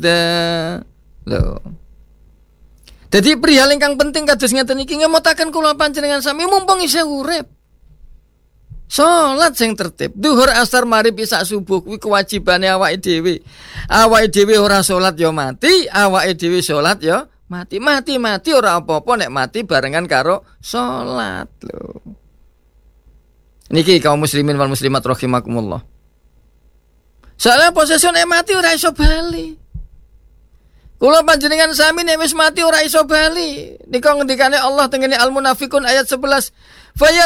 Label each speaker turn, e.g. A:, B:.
A: Lho. Dadi perihal ingkang penting kados ngeten iki ngemotaken kula panjenengan sami mumpung isih urip. Salat sing tertib, duhur, asar, maghrib, isya, subuh kuwi kewajibane awake dhewe. Awake dhewe ora salat ya mati, awake dhewe salat ya mati ora apa-apa nek mati barengan karo salat lho. Niki kaum muslimin wal muslimat rahimakumullah. Soalnya posisi nek mati ora iso bali. Kula panjenengan sami nek wis mati ora iso bali. Nika ngendikane Allah tengene Al-Munafiqun ayat 11.